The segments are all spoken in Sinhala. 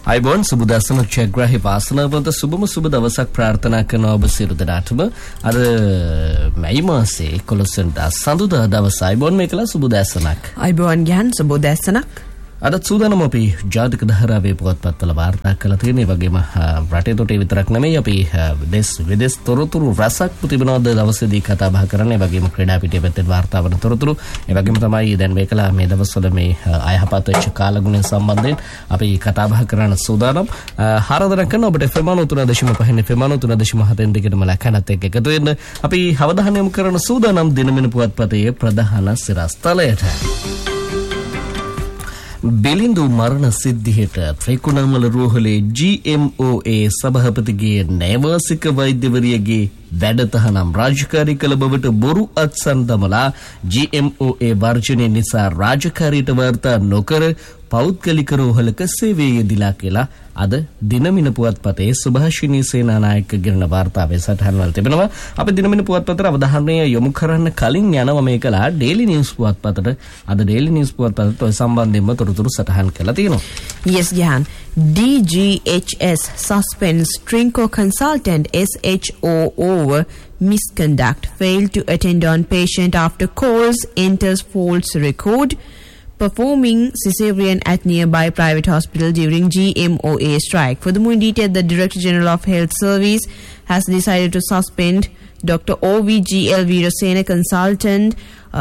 අයිබෝන් සුබ දවසක් ජයග්‍රාහී වාසනාවන්ත සුබම සුබ දවසක් ප්‍රාර්ථනා කරන ඔබ සියලු දෙනාටම අද මැයි මාසයේ 11 වෙනිදා සඳුදා දවස අයිබෝන් මේකලා සුබ දවසක් අයිබෝන් ගහන් සුබ දවසක් අද සූදානම් අපි ජාතික ධාරාවේ පුවත්පත්වල වාර්තා කළ තියෙන වගේම රටේ තොටේ විතරක් නෙමෙයි අපි දෙස් විදේශ තොරතුරු රසක් තිබෙනවද දවසේදී කතා බහ කරන්නේ වගේම ක්‍රීඩා පිටියේ පැත්තේ වාර්තා වන තොරතුරු ඒ වගේම තමයි දැන් මේකලා මේ දවස්වල මේ අයහපත් වෙච්ච කාලගුණ සම්බන්ධයෙන් අපි කතා බහ කරන්න සූදානම් ආරාධනා කරන ඔබට FM 3.5 FM 3.7 දිගටම ලකනත් එක්ක එකතු වෙන්න අපි අවධානය යොමු කරන සූදානම් දිනමින පුවත්පතේ ප්‍රධාන සිරස්තලයට බෙලින්දු මරණ සිද්ධියට ත්‍රිකුණාමල රෝහලේ GMOA සභාපතිගේ නෛවාසික වෛද්‍යවරියගේ වැඩතහනම් රාජකාරී කළ බවට බොරු අත්සන් දමලා GMOA වර්ජනය නිසා රාජකාරීට වාර්තා නොකර පෞද්ගලික රෝහලක සේවයේ යෙදিলা කියලා අද දිනමින පුවත්පතේ සුභාෂිනී සේනානායක ගෙරන වාර්තාවේ සටහන් වල තිබෙනවා. අපි දිනමින පුවත්පතට අවධානය යොමු කරන්න කලින් යනවා මේකලා ඩේලි නිවුස් පුවත්පතට. අද ඩේලි නිවුස් පුවත්පතට ඔය සම්බන්ධයෙන්ම තොරතුරු සටහන් කරලා තියෙනවා. Yes, Gyan. DGHS suspends Trinco consultant SHO over misconduct. Failed to attend on patient after calls, enters false record. Performing cesarean at nearby private hospital during GMOA strike. Furthermore, in detail, the Director General of Health Service has decided to suspend Dr. OVGL Veerasena, consultant,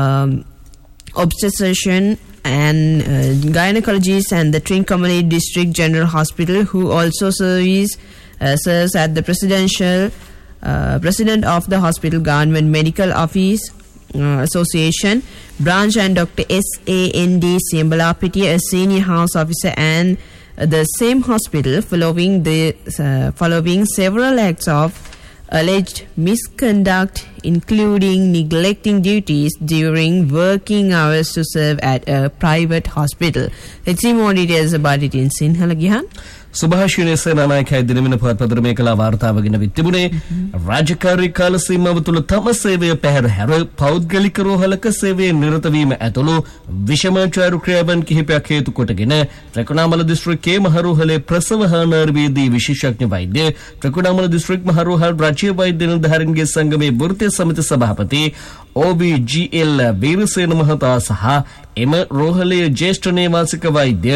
obstetrician and gynecologist, and the Trincomalee District General Hospital, who also serves at the President of the Hospital Government Medical Office Association branch, and Dr. SAND Siambalapitiya, a senior house officer, and the same hospital following several acts of alleged misconduct, including neglecting duties during working hours to serve at a private hospital. Let's see more details about it in Sinhala Gihan. සුභාෂිනී සේනානායකයි Dinamina පුවත්පතේ මේකලා වාර්තාවගෙන විත්තිබුනේ රාජකාරී කාල සීමාව තුළ තම සේවය පැහැර පෞද්ගලික රෝහලක සේවයේ නිරත වීම ඇතුළු විෂමාචාරු ක්‍රියාවන් කිහිපයක් හේතු කොටගෙන ත්‍රිකුණාමල දිස්ත්‍රික්කයේ මහරෝහලේ ප්‍රසව හා නර්වේදී විශේෂඥ වෛද්‍ය ත්‍රිකුණාමල දිස්ත්‍රික් මහරෝහල් රාජ්‍ය වෛද්‍ය නිලධාරීන්ගේ සංගමේ වෘත්තීය සමිති සභාපති OBGL වීරසේන මහතා සහ එම රෝහලේ ජ්‍යෙෂ්ඨ නේවාසික වෛද්‍ය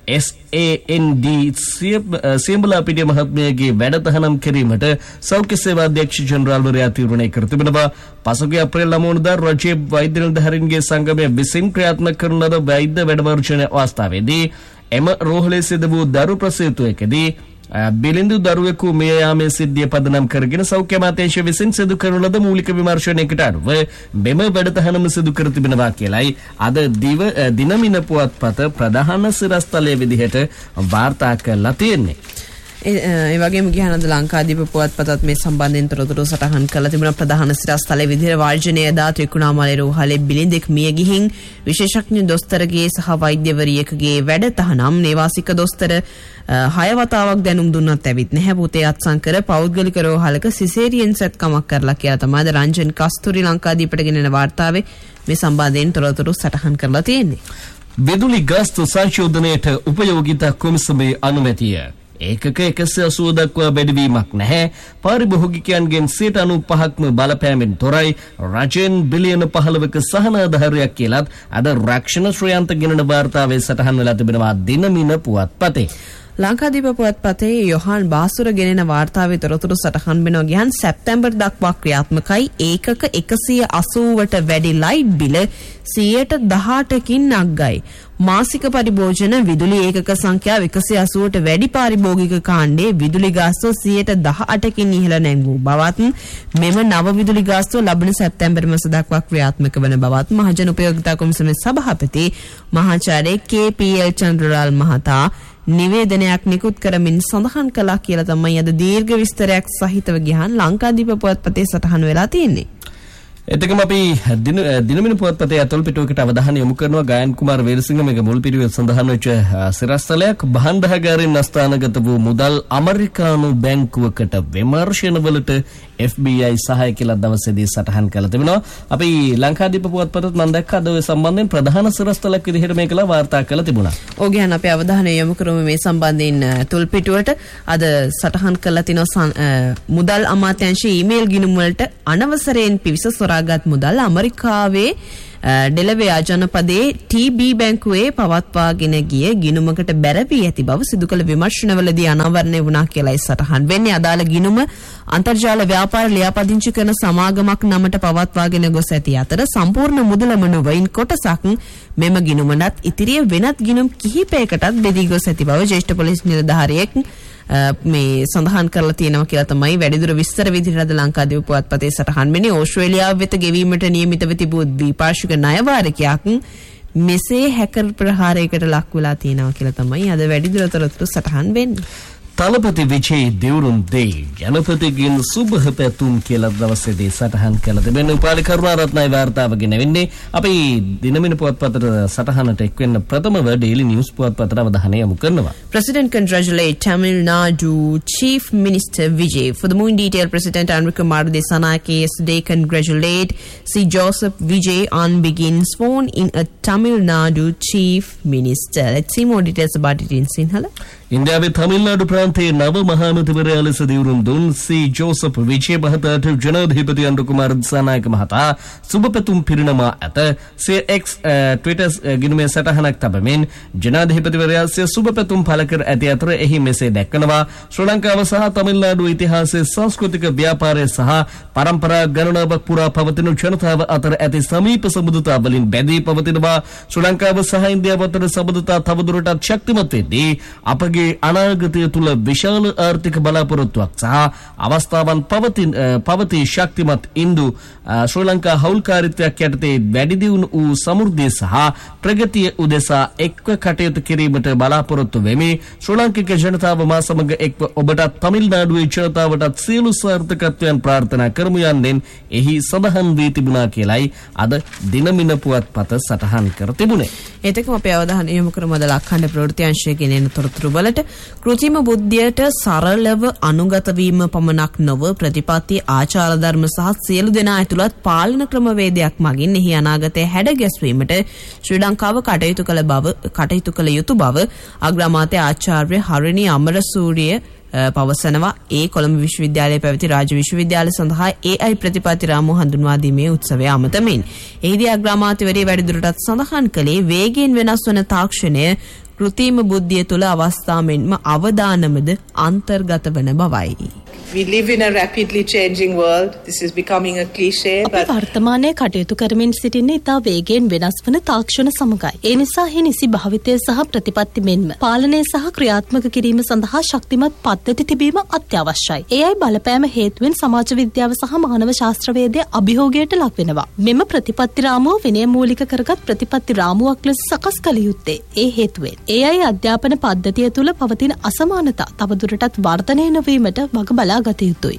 SAND සියඹලාපිටිය මහත්මයාගේ වැඩතහනම් කිරීමට සෞඛ්‍ය සේවා අධ්‍යක්ෂ ජෙනරාල්වරයා තීරණය කර තිබෙනවා. පසුගිය අප්‍රේල් 9 වෙනිදා රාජ්‍ය වෛද්‍ය නිලධාරීන්ගේ සංගමය විසින් ක්‍රියාත්මක කරන ලද වෛද්‍ය වැඩවර්ජන අවස්ථාවේදී එම රෝහලේ සිදු වූ දරු ප්‍රසූතියකදී බිලින්දු දරුවෙකු මිය යාමේ සිද්ධිය පදනම් කරගෙන සෞඛ්‍ය අමාත්‍යාංශය විසින් සිදු කරන ලද මූලික විමර්ශනයකට අනුව මෙම වැඩතහනම සිදු කර තිබෙනවා කියලයි අද දිනමින පුවත්පත ප්‍රධාන සිරස්තලයේ විදිහට වාර්තා කරලා තියෙන්නේ. ඒ වගේම ගියන අද ලංකාදීප පුවත්පතත් මේ සම්බන්ධයෙන් තොරතුරු සටහන් කරලා තිබුණා. ප්‍රධාන සිරස්තලයේ විදිහට වර්ජනය දා ත්‍රිකුණාමලේ රෝහලේ බිලින්දෙක් මිය ගිහින් විශේෂඥ දොස්තරගේ සහ වෛද්‍යවරියකගේ වැඩතහනම් නේවාසික දොස්තර 6 වතාවක් දැනුම් දුන්නත් ඇවිත් නැහැ. පුතේ අත්සන් කර පෞද්ගලික රෝහලක සිසේරියන් සත්කමක් කරලා කියලා තමයි රංජන් කස්තුරි ලංකාදීපට ගෙනෙන වාර්තාවේ මේ සම්බන්ධයෙන් තොරතුරු සටහන් කරලා තියෙන්නේ. විදුලි ගාස්තු සංශෝධනයට උපයෝගිතා කොමිසමේ අනුමැතිය ඒකක 180 දක්වා වැඩිවීමක් නැහැ. පාරිභෝගිකයන්ගෙන් 95%ක්ම බලපෑමෙන් තොරයි. රජෙන් බිලියන 15ක සහනාධාරයක් කියලත් අද රක්ෂණ ශ්‍රේයන්ත ගෙනන වාර්තාවේ සටහන් වෙලා තිබෙනවා දිනමින පුවත්පතේ. ලංකාදීප පුවත්පතේ යොහාන් බාසුර ගෙනෙන වාර්තාවේ තොරතුරු සටහන් වෙනවා. ගියන් සැප්තැම්බර් දක්වා ක්‍රියාත්මකයි. ඒකක 180ට වැඩි ලයිට් බිල 18%කින් නග්ගයි. මාසික පරිභෝජන විදුලි ඒකක සංඛ්‍යාව 180ට වැඩි පාරිභෝගික කාණ්ඩේ විදුලි ගාස්තුව 18%කින් ඉහළ නැංගූ බවත් මෙම නව විදුලි ගාස්තුව ලබන සැප්තැම්බර් මාස දක්වා ක්‍රියාත්මක වන බවත් මහජන උපයෝගිතා කොමිසමේ සභාපති මහාචාර්ය KPL චන්ද්‍රලාල් මහතා නිවේදනයක් නිකුත් කරමින් සඳහන් කළා කියලා තමයි අද දීර්ඝ විස්තරයක් සහිතව ගියහන් ලංකාදීප පුවත්පතේ සටහන් වෙලා තියෙන්නේ. එතකම අපි දිනමින පුවත්පතේ අතොල් පිටුවකට අවධානය යොමු කරනවා ගායන් කුමාර වීරසිංහ මේක මුල් පිටුවේ සඳහන් වෙච්ච සිරස්තලයක් භාණ්ඩාගාරයෙන් අස්ථානගත වූ මුදල් ඇමරිකානු බැංකුවකට විමර්ශනවලට FBI සහාය කියලා දවසේදී සටහන් කළ තිබෙනවා. අපි ලංකාදීප පුවත්පතත් මම දැක්කා අද ඔය සම්බන්ධයෙන් ප්‍රධාන සිරස්තලයක් විදිහට මේකලා වාර්තා කළ තිබුණා. ඕගයන් අපි අවධානය යොමු කරමු මේ සම්බන්ධයෙන් තුල් පිටුවට අද සටහන් කළා තිනවා මුදල් අමාත්‍යාංශයේ ඊමේල් ගිණුම් වලට අනවසරයෙන් පිවිස සොරාගත් මුදල් ඇමරිකාවේ ඩෙලවෙයා ජනපදයේ TB බැංකුවේ පවත්වාගෙන ගිය ගිණුමකට බැරවී ඇති බව සිදු කළ විමර්ශනවලදී අනාවරණය වුණා කියලායි සටහන් වෙන්නේ. අදාළ ගිණුම අන්තර්ජාල ව්‍යාපාර ලියාපදිංචි කරන සමාගමක් නමට පවත්වාගෙන ගොස් ඇති අතර සම්පූර්ණ මුදලම නොවයින් කොටසක් මෙම ගිණුමනත් ඉතිරිය වෙනත් ගිණුම් කිහිපයකටත් බෙදී ගොස් ඇති බව ජ්‍යෙෂ්ඨ පොලිස් නිලධාරියෙක් මේ සඳහන් කරලා තියෙනවා කියලා තමයි වැඩිදුර විස්තර විදිහට අද ලංකාදීප පුවත්පතේ සටහන් වෙන්නේ. ඕස්ට්‍රේලියාව වෙත ගෙවීමට නියමිතව තිබූ ද්විපාර්ශ්වික ණය වාරිකයක් මෙසේ හැකර් ප්‍රහාරයකට ලක් වෙලා තියෙනවා කියලා තමයි අද වැඩිදුර තොරතුරු සටහන් වෙන්නේ. තලපති විජේ දෙවුරුන් දෙයි ජනපතිගෙන් සුබහ පැතුම් කියලා දවසේදී සටහන් කළ තිබෙන උපාලි කරුණාරත්නයි වාර්තාව ගෙනවෙන්නේ. අපි දිනමින පුවත්පතට සටහනට එක්වෙන්න ප්‍රථමව ඩේලි නිවුස් පුවත්පතට අවධානය යොමු කරනවා. President congratulate Tamil Nadu Chief Minister Vijay. Furthermore, in detail, President Anil Kumar Dissanayake yesterday congratulate C. Joseph Vijay on being sworn in a Tamil Nadu Chief Minister. Let's see more details about it in Sinhala. ඉන්දියාවේ තමිල්නාඩු ප්‍රාන්තයේ නව මහමැතිවරයා ලෙස දිවුරුම් දුන් සී ජෝසප් විජේ මහතාට ජනාධිපති අනුර කුමාර දිසානායක මහතා සුබ පැතුම් පිරිනමා ඇත. CX Twitter ගිණුමේ සටහනක් තබමින් ජනාධිපතිවරයා සුබ පැතුම් පළ කර ඇති අතර එහි මෙසේ දැක්වෙනවා. ශ්‍රී ලංකාව සහ තමිල්නාඩු ඉතිහාසයේ සංස්කෘතික ව්‍යාපාරය සහ පරම්පරා ගණනාවක් පුරා පවතින ජනතාව අතර ඇති සමීප සම්බන්ධතා වලින් බැඳී පවතිනවා. ශ්‍රී ලංකාව සහ ඉන්දියාව අතර සම්බන්ධතා තවදුරටත් ශක්තිමත් වෙද්දී අපගේ අනාගතය තුල විශාල ආර්ථික බලාපොරොත්තුවක් සහ අවස්ථාවන් පවතී ශක්තිමත් ඉන්දු ශ්‍රී ලංකා හවුල්කාරීත්වයක් යටතේ වැඩි දියුණු වූ සමෘද්ධිය සහ ප්‍රගතිය උදෙසා එක්ව කටයුතු කිරීමට බලාපොරොත්තු වෙමි. ශ්‍රී ලාංකික ජනතාව මා සමග එක්ව ඔබටත් තමිල්නාඩුවේ ජනතාවටත් සියලු සාර්ථකත්වයන් ප්‍රාර්ථනා කරමු යන්නෙන් එහි සඳහන් වී තිබුණා කියලයි අද දිනමින පුවත්පත සටහන් කර තිබුණේ. ඒතකම අපේ අවධානය යොමු කරමු අද ලක්ඛණ්ඩ ප්‍රවෘත්ති අංශයේ ගෙනෙන තොරතුරු වලට. කෘත්‍රිම බුද්ධියට සරලව අනුගත වීම පමණක් නොව ප්‍රතිපත්ති ආචාර ධර්ම සහ සියලු දෙනා ඇතුළත් පාලන ක්‍රමවේදයක් මගින් එහි අනාගතය හැඩ ගැස්වීමට ශ්‍රී ලංකාව කටයුතු කළ යුතු බව අග්‍රාමාත්‍ය ආචාර්ය හරිනි අමරසූරිය පවසනවා. ඒ කොළඹ විශ්වවිද්‍යාලයේ පැවති රාජ්‍ය විශ්වවිද්‍යාල සඳහා AI ප්‍රතිපත්ති රාමුව හඳුන්වා දීමේ උත්සවය අමතමින් එහිදී අග්‍රාමාත්‍යවරිය වැඩිදුරටත් සඳහන් කළේ වේගයෙන් වෙනස් වන තාක්ෂණය කෘත්‍රිම බුද්ධිය තුළ අවස්ථා මෙන්ම අවදානමද අන්තර්ගත වන බවයි. We live in a rapidly changing world. This is becoming a cliche. අපි වර්තමානයේ කටයුතු කරමින් සිටින්නේ ඉතා වේගයෙන් වෙනස් වන තාක්ෂණ සමගයි. ඒ නිසා හි නිසි භාවිතය සහ ප්‍රතිපත්ති මෙන්ම පාලනය සහ ක්‍රියාත්මක කිරීම සඳහා ශක්තිමත් පද්ධති තිබීම අත්‍යවශ්‍යයි. AI බලපෑම හේතුවෙන් සමාජ විද්‍යාව සහ මානව ශාස්ත්‍රවේදය අභියෝගයට ලක් වෙනවා. මෙම ප්‍රතිපත්ති රාමුව විනය මූලික කරගත් ප්‍රතිපත්ති රාමුවක් ලෙස සකස් කළ යුත්තේ ඒ හේතුවෙන්. AI අධ්‍යාපන පද්ධතිය තුළ පවතින අසමානතා තවදුරටත් වර්ධනය නොවීමට වග බලා ගත යුතුයි.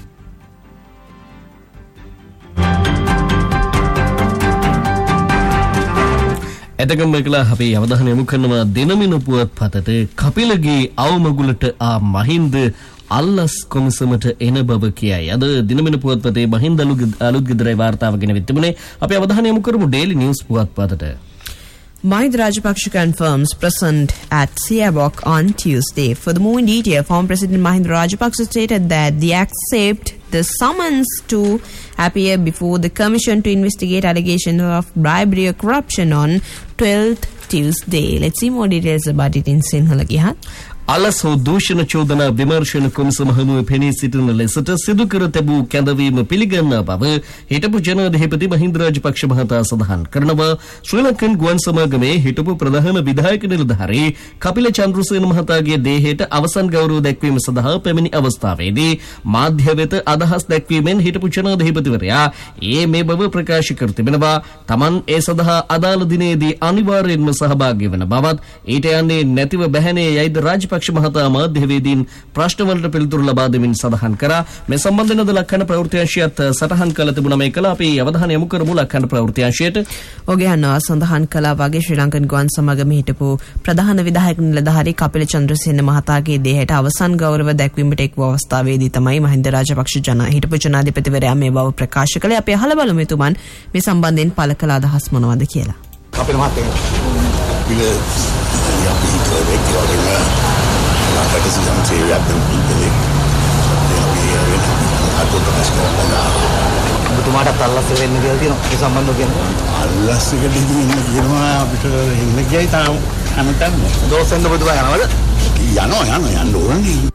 එතකම මේකලා අපි අවධානය යොමු කරනවා දිනමින පුවත්පතට කපිලගේ අවමගුලට මහින්ද අල්ලස් කොමිසමට එන බව කියයි. අද දිනමින පුවත්පතේ මහින්ද අලුත් ගෙදරේ වාර්තාව ගෙන තිබුණේ. අපි අවධානය යොමු කරමු daily news පුවත්පතට. Mahinda Rajapaksa confirms present at Siabok on Tuesday. Furthermore, in detail, former President Mahinda Rajapaksa stated that they accept the summons to appear before the Commission to investigate allegations of bribery or corruption on 12th Tuesday. Let's see more details about it in Sinhala Gihan. අලසෝ දූෂණ චෝදනා විමර්ශන කොමිසම හමුවේ පෙනී සිටින ලෙසට සිදු කර තිබූ කැඳවීම පිළිගන්නා බව හිටපු ජනාධිපති මහින්ද රාජපක්ෂ මහතා සඳහන් කරනවා. ශ්‍රී ලංකන් ගුවන් සමාගමේ හිටපු ප්‍රධාන විධායක නිලධාරී කපිල චන්ද්‍රසේන මහතාගේ දේහයට අවසන් ගෞරව දැක්වීම සඳහා පැමිණි අවස්ථාවේදී මාධ්‍ය වෙත අදහස් දැක්වීමෙන් හිටපු ජනාධිපතිවරයා මේ බව ප්‍රකාශ කර තිබෙනවා. තමන් ඒ සඳහා අදාළ දිනේදී අනිවාර්යයෙන්ම සහභාගී වන බවත් ඊට යන්නේ නැතිව බැහැනේ යයිද රාජපක්ෂ මහතා මාධ්‍යවේදීන් ප්‍රශ්නවලට පිළිතුරු ලබා දෙමින් සඳහන් කරා. මේ සම්බන්ධයෙන් ලක්කන ප්‍රවෘත්ති අංශයත් සටහන් කළ තිබුණා. මේක අපි අවධානය යොමු කරමු ලක්කන ප්‍රවෘත්ති අංශයට. ඔගේ අනවා සඳහන් කළා වගේ ශ්‍රී ලංකන් ගුවන් සමගම හිටපු ප්‍රධාන විධායක නිලධාරී කපිල චන්ද්‍රසේන මහතාගේ දේහයට අවසන් ගෞරව දැක්වීමට එක් අවස්ථාවේදී තමයි මහින්ද රාජපක්ෂ හිටපු ජනාධිපතිවරයා මේ බව ප්‍රකාශ කළේ. අපි අහලා බලමු එතුමන් මේ සම්බන්ධයෙන් පළ කළ අදහස් මොනවද කියලා. කපිල මහත්තයා අපි හිතුවේ වගේ අපිට සියම් සේවයක් දෙන්න ඔබතුමාට අල්ලස් වෙන්න කියලා තියෙනවා. ඒ සම්බන්ධව කියනවා. අල්ලස් එකට ඉන්න කියනවා අපිට එන්න කියයි තාම හැමතැනම. දෝසෙන්ද ඔබතුමා යනවද? යන්න ඕනේ.